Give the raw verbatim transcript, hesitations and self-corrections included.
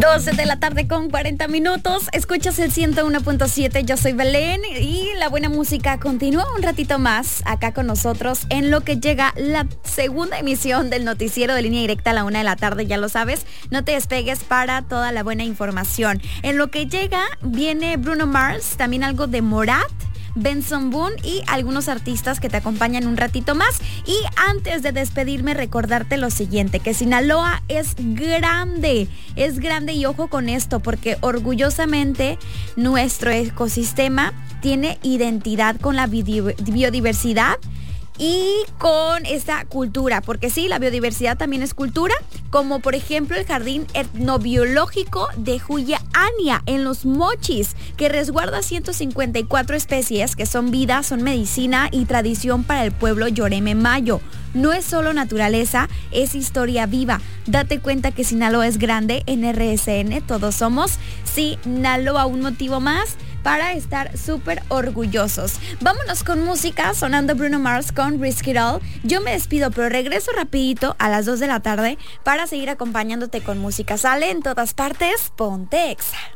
doce de la tarde con cuarenta minutos. Escuchas el ciento uno punto siete. Yo soy Belén y la buena música continúa un ratito más acá con nosotros en lo que llega la segunda emisión del noticiero de Línea Directa a la una de la tarde. Ya lo sabes, no te despegues para toda la buena información. En lo que llega viene Bruno Mars, también algo de Morat, Benson Boone y algunos artistas que te acompañan un ratito más. Y antes de despedirme, recordarte lo siguiente, que Sinaloa es grande, es grande y ojo con esto, porque orgullosamente nuestro ecosistema tiene identidad con la biodiversidad y con esta cultura, porque sí, la biodiversidad también es cultura, como por ejemplo el Jardín Etnobiológico de Juliania en Los Mochis, que resguarda ciento cincuenta y cuatro especies que son vida, son medicina y tradición para el pueblo Yoreme Mayo. No es solo naturaleza, es historia viva. Date cuenta que Sinaloa es grande. En R S N todos somos Sinaloa, un motivo más para estar súper orgullosos. Vámonos con música, sonando Bruno Mars con Risk It All. Yo me despido, pero regreso rapidito a las dos de la tarde para seguir acompañándote con música. Sale en todas partes, ponte Exa.